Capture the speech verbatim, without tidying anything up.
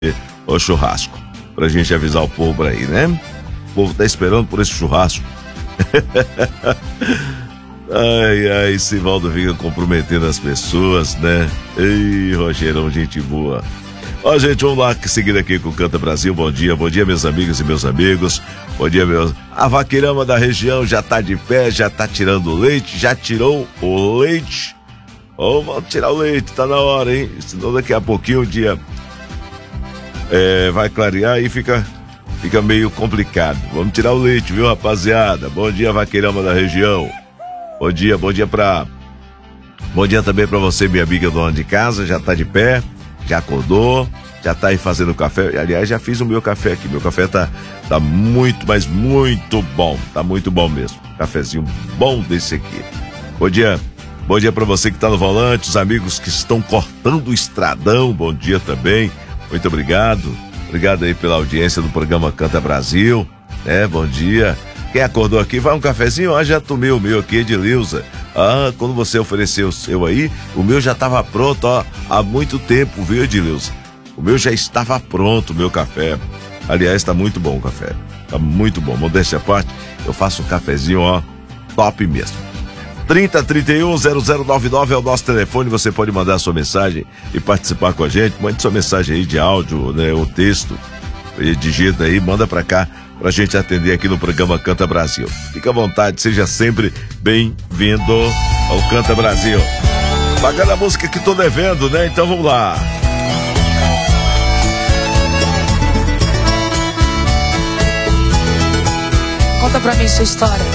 o churrasco. Pra gente avisar o povo por aí, né? O povo tá esperando por esse churrasco. Ai, ai, Sivaldo fica comprometendo as pessoas, né? Ei, Rogerão, gente boa. Ó, gente, vamos lá, seguir aqui com o Canta Brasil. Bom dia, bom dia, meus amigos e meus amigos. Bom dia, meus... A vaqueirama da região já tá de pé, já tá tirando o leite, já tirou o leite. Ô, oh, vamos tirar o leite, tá na hora, hein? Senão daqui a pouquinho o dia é, vai clarear e fica, fica meio complicado. Vamos tirar o leite, viu, rapaziada? Bom dia, vaqueirama da região. Bom dia, bom dia pra... Bom dia também pra você, minha amiga dona de casa, já tá de pé, já acordou, já tá aí fazendo café. Aliás, já fiz o meu café aqui, meu café tá, tá muito, mas muito bom, tá muito bom mesmo. Cafezinho bom desse aqui. Bom dia, bom dia pra você que tá no volante, os amigos que estão cortando o estradão, bom dia também, muito obrigado. Obrigado aí pela audiência do programa Canta Brasil, né, bom dia. Quem acordou aqui, vai um cafezinho? Ah, já tomei o meu aqui, Edileuza. Ah, quando você ofereceu o seu aí, o meu já estava pronto, ó, há muito tempo, viu, Edileuza? O meu já estava pronto, o meu café. Aliás, tá muito bom o café. Tá muito bom. Modéstia à parte, eu faço um cafezinho, ó, top mesmo. trinta, trinta e um, zero zero nove nove é o nosso telefone, você pode mandar sua mensagem e participar com a gente. Mande sua mensagem aí de áudio, né, ou texto. Digita aí, manda pra cá pra gente atender aqui no programa Canta Brasil. Fica à vontade, seja sempre bem-vindo ao Canta Brasil. Pagando a música que tô devendo, né? Então vamos lá. Conta pra mim sua história.